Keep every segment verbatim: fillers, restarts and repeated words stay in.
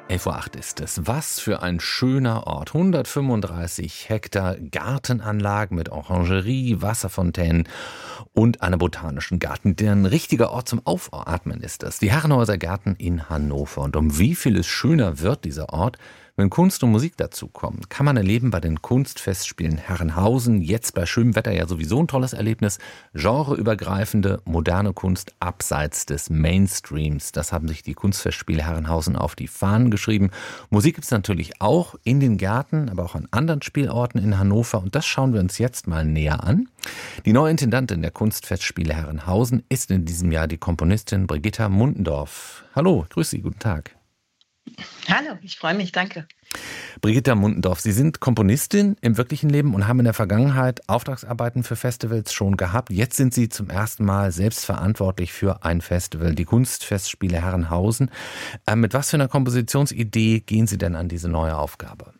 elf Uhr acht ist es. Was für ein schöner Ort. hundertfünfunddreißig Hektar Gartenanlagen mit Orangerie, Wasserfontänen und einem botanischen Garten. Ein richtiger Ort zum Aufatmen ist das. Die Herrenhäuser Gärten in Hannover. Und um wie viel es schöner wird, dieser Ort, wenn Kunst und Musik dazukommen, kann man erleben bei den Kunstfestspielen Herrenhausen. Jetzt bei schönem Wetter ja sowieso ein tolles Erlebnis. Genreübergreifende, moderne Kunst abseits des Mainstreams. Das haben sich die Kunstfestspiele Herrenhausen auf die Fahnen geschrieben. Musik gibt es natürlich auch in den Gärten, aber auch an anderen Spielorten in Hannover. Und das schauen wir uns jetzt mal näher an. Die neue Intendantin der Kunstfestspiele Herrenhausen ist in diesem Jahr die Komponistin Brigitta Muntendorf. Hallo, grüß Sie, guten Tag. Hallo, ich freue mich, danke. Brigitta Muntendorf, Sie sind Komponistin im wirklichen Leben und haben in der Vergangenheit Auftragsarbeiten für Festivals schon gehabt. Jetzt sind Sie zum ersten Mal selbst verantwortlich für ein Festival, die Kunstfestspiele Herrenhausen. Äh, mit was für einer Kompositionsidee gehen Sie denn an diese neue Aufgabe?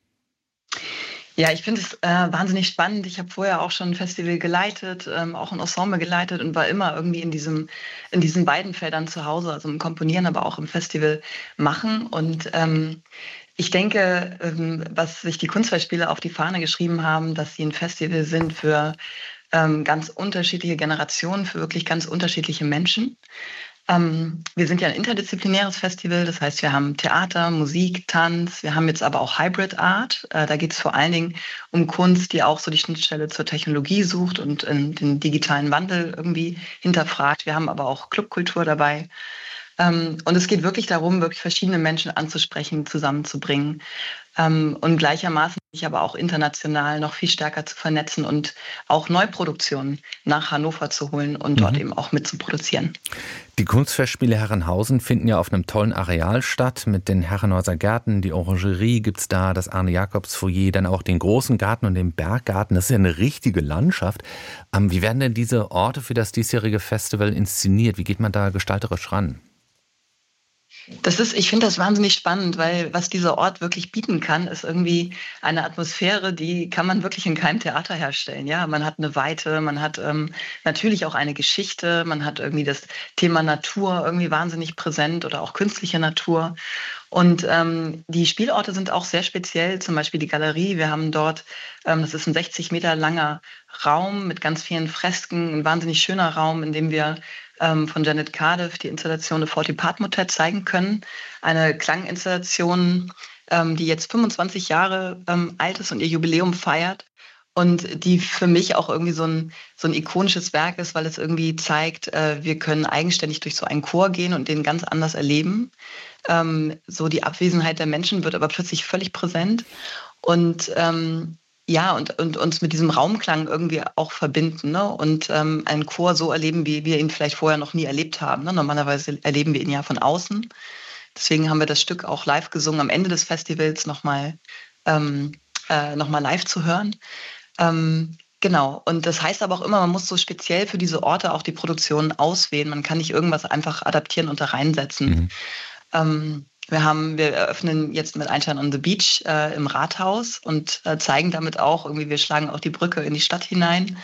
Ja, ich finde es äh, wahnsinnig spannend. Ich habe vorher auch schon ein Festival geleitet, ähm, auch ein Ensemble geleitet und war immer irgendwie in diesem, in diesen beiden Feldern zu Hause, also im Komponieren, aber auch im Festival machen. Und ähm, ich denke, ähm, was sich die Kunstfestspiele auf die Fahne geschrieben haben, dass sie ein Festival sind für ähm, ganz unterschiedliche Generationen, für wirklich ganz unterschiedliche Menschen. Ähm, wir sind ja ein interdisziplinäres Festival, das heißt, wir haben Theater, Musik, Tanz, wir haben jetzt aber auch Hybrid Art. Äh, da geht es vor allen Dingen um Kunst, die auch so die Schnittstelle zur Technologie sucht und äh, den digitalen Wandel irgendwie hinterfragt. Wir haben aber auch Clubkultur dabei. Ähm, und es geht wirklich darum, wirklich verschiedene Menschen anzusprechen, zusammenzubringen. Ähm, und gleichermaßen sich aber auch international noch viel stärker zu vernetzen und auch Neuproduktionen nach Hannover zu holen und dort mhm. eben auch mit zu produzieren. Die Kunstfestspiele Herrenhausen finden ja auf einem tollen Areal statt mit den Herrenhäuser Gärten, die Orangerie gibt's da, das Arne-Jacobs-Foyer, dann auch den großen Garten und den Berggarten. Das ist ja eine richtige Landschaft. Ähm, wie werden denn diese Orte für das diesjährige Festival inszeniert? Wie geht man da gestalterisch ran? Das ist, ich finde das wahnsinnig spannend, weil was dieser Ort wirklich bieten kann, ist irgendwie eine Atmosphäre, die kann man wirklich in keinem Theater herstellen. Ja, man hat eine Weite, man hat ähm, natürlich auch eine Geschichte, man hat irgendwie das Thema Natur irgendwie wahnsinnig präsent oder auch künstliche Natur. Und ähm, die Spielorte sind auch sehr speziell, zum Beispiel die Galerie. Wir haben dort, ähm, das ist ein sechzig Meter langer Raum mit ganz vielen Fresken, ein wahnsinnig schöner Raum, in dem wir ähm, von Janet Cardiff die Installation The Forty Part Motet zeigen können. Eine Klanginstallation, ähm, die jetzt fünfundzwanzig Jahre ähm, alt ist und ihr Jubiläum feiert. Und die für mich auch irgendwie so ein, so ein ikonisches Werk ist, weil es irgendwie zeigt, äh, wir können eigenständig durch so einen Chor gehen und den ganz anders erleben. Ähm, so die Abwesenheit der Menschen wird aber plötzlich völlig präsent. Und ähm, ja, und, und uns mit diesem Raumklang irgendwie auch verbinden, ne? Und ähm, einen Chor so erleben, wie wir ihn vielleicht vorher noch nie erlebt haben. Ne? Normalerweise erleben wir ihn ja von außen. Deswegen haben wir das Stück auch live gesungen, am Ende des Festivals nochmal ähm, äh, noch mal live zu hören. Ähm, genau, und das heißt aber auch immer, man muss so speziell für diese Orte auch die Produktion auswählen. Man kann nicht irgendwas einfach adaptieren und da reinsetzen. Mhm. Ähm, wir haben, wir eröffnen jetzt mit Einstein on the Beach äh, im Rathaus und äh, zeigen damit auch irgendwie, wir schlagen auch die Brücke in die Stadt hinein.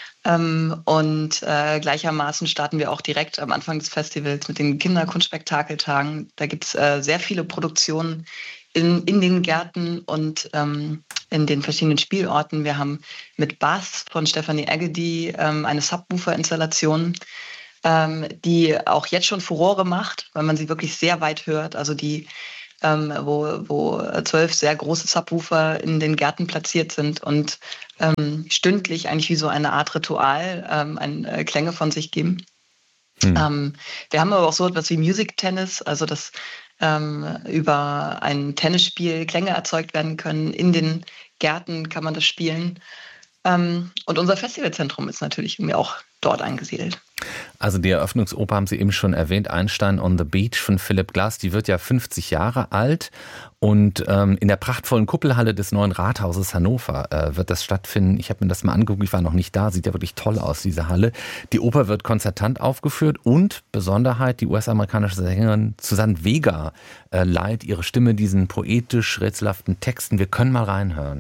Ähm, und äh, gleichermaßen starten wir auch direkt am Anfang des Festivals mit den Kinderkunstspektakeltagen. Da gibt es äh, sehr viele Produktionen in, in den Gärten und ähm, in den verschiedenen Spielorten. Wir haben mit Bass von Stephanie Agedy ähm, eine Subwoofer-Installation, ähm, die auch jetzt schon Furore macht, weil man sie wirklich sehr weit hört. Also die, ähm, wo, wo zwölf sehr große Subwoofer in den Gärten platziert sind und ähm, stündlich eigentlich wie so eine Art Ritual ähm, ein, äh, Klänge von sich geben. Hm. Ähm, wir haben aber auch so etwas wie Music Tennis, also dass ähm, über ein Tennisspiel Klänge erzeugt werden können. In den Gärten kann man das spielen. Ähm, und unser Festivalzentrum ist natürlich irgendwie auch dort angesiedelt. Also die Eröffnungsoper haben Sie eben schon erwähnt, Einstein on the Beach von Philip Glass, die wird ja fünfzig Jahre alt und ähm, in der prachtvollen Kuppelhalle des neuen Rathauses Hannover äh, wird das stattfinden. Ich habe mir das mal angeguckt, ich war noch nicht da, sieht ja wirklich toll aus, diese Halle. Die Oper wird konzertant aufgeführt und Besonderheit, die U S-amerikanische Sängerin Suzanne Vega äh, leiht ihre Stimme diesen poetisch rätselhaften Texten. Wir können mal reinhören.